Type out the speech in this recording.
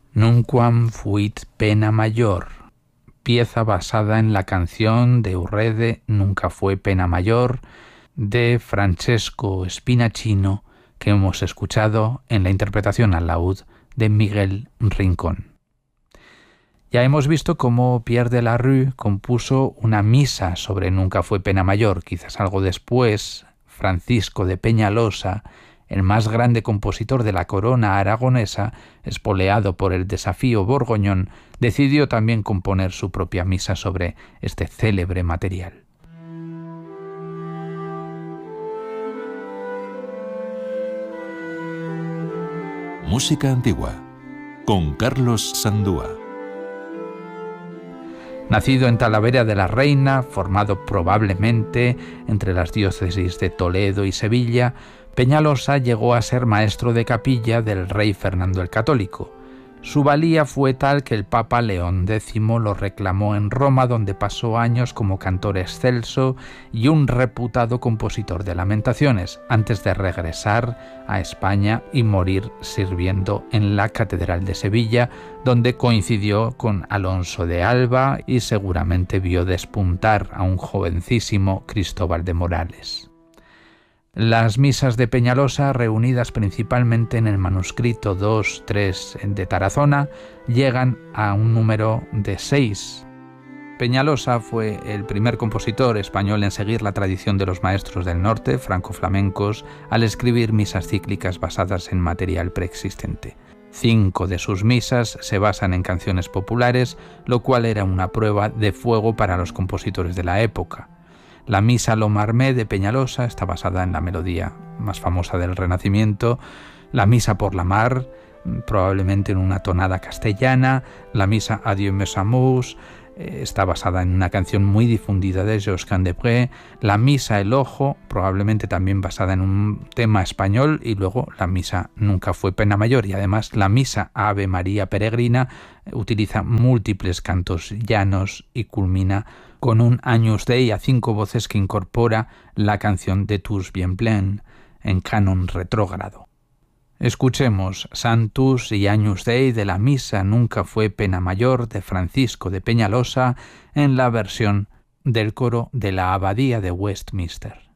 Nunquam fuit pena mayor, pieza basada en la canción de Urrede Nunca fue pena mayor, de Francesco Spinacino, que hemos escuchado en la interpretación al laúd de Miguel Rincón. Ya hemos visto cómo Pierre de la Rue compuso una misa sobre Nunca fue pena mayor. Quizás algo después, Francisco de Peñalosa, el más grande compositor de la corona aragonesa, espoleado por el desafío borgoñón, decidió también componer su propia misa sobre este célebre material. Música antigua, con Carlos Sandúa. Nacido en Talavera de la Reina, formado probablemente entre las diócesis de Toledo y Sevilla, Peñalosa llegó a ser maestro de capilla del rey Fernando el Católico. Su valía fue tal que el Papa León X lo reclamó en Roma, donde pasó años como cantor excelso y un reputado compositor de lamentaciones, antes de regresar a España y morir sirviendo en la Catedral de Sevilla, donde coincidió con Alonso de Alba y seguramente vio despuntar a un jovencísimo Cristóbal de Morales. Las misas de Peñalosa, reunidas principalmente en el manuscrito 2-3 de Tarazona, llegan a un número de 6. Peñalosa fue el primer compositor español en seguir la tradición de los maestros del norte, franco-flamencos, al escribir misas cíclicas basadas en material preexistente. 5 de sus misas se basan en canciones populares, lo cual era una prueba de fuego para los compositores de la época. La misa Lomarmé de Peñalosa está basada en la melodía más famosa del Renacimiento, la misa por la mar, probablemente en una tonada castellana, la misa Adieu mes amours, está basada en una canción muy difundida de Josquin des Prez, la misa El Ojo, probablemente también basada en un tema español, y luego la misa Nunca fue pena mayor, y además la misa Ave María Peregrina utiliza múltiples cantos llanos y culmina con un Agnus Dei a 5 voces que incorpora la canción de Tous bien plein en canon retrógrado. Escuchemos Sanctus y Agnus Dei de la misa Nunca fue pena mayor de Francisco de Peñalosa en la versión del coro de la Abadía de Westminster.